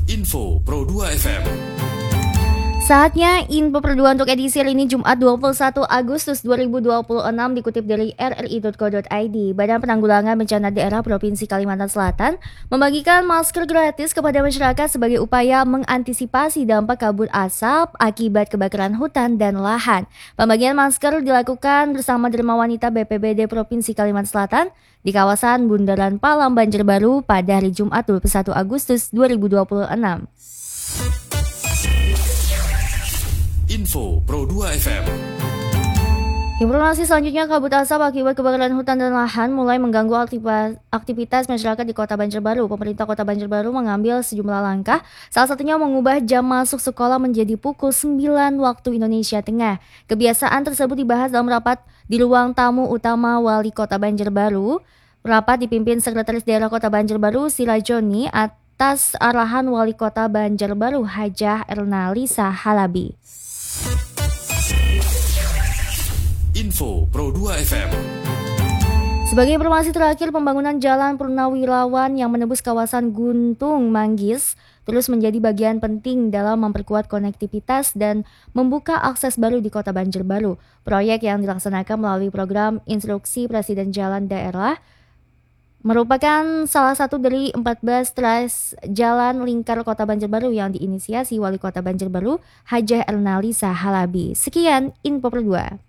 Info Pro 2 FM. Saatnya info per 2 untuk edisi hari ini Jumat 21 Agustus 2026 dikutip dari rri.co.id. Badan Penanggulangan Bencana Daerah Provinsi Kalimantan Selatan membagikan masker gratis kepada masyarakat sebagai upaya mengantisipasi dampak kabut asap akibat kebakaran hutan dan lahan. Pembagian masker dilakukan bersama Derma Wanita BPBD Provinsi Kalimantan Selatan di kawasan Bundaran Palang Banjarbaru pada hari Jumat 21 Agustus 2026. Info Pro 2 FM. Informasi selanjutnya, kabut asap akibat kebakaran hutan dan lahan mulai mengganggu aktivitas masyarakat di Kota Banjarbaru. Pemerintah Kota Banjarbaru mengambil sejumlah langkah, salah satunya mengubah jam masuk sekolah menjadi pukul 9 waktu Indonesia Tengah. Kebiasaan tersebut dibahas dalam rapat di ruang tamu utama Wali Kota Banjarbaru. Rapat dipimpin Sekretaris Daerah Kota Banjarbaru Sirajoni atas arahan Wali Kota Banjarbaru Hajah Ernalisa Halabi. Info Pro 2 FM. Sebagai informasi terakhir, pembangunan Jalan Purnawirawan yang menembus kawasan Guntung Manggis terus menjadi bagian penting dalam memperkuat konektivitas dan membuka akses baru di Kota Banjarbaru. Proyek yang dilaksanakan melalui program Instruksi Presiden Jalan Daerah merupakan salah satu dari 14 tras jalan lingkar Kota Banjarbaru yang diinisiasi Wali Kota Banjarbaru Hajah Ernalisa Halabi. Sekian info per 2.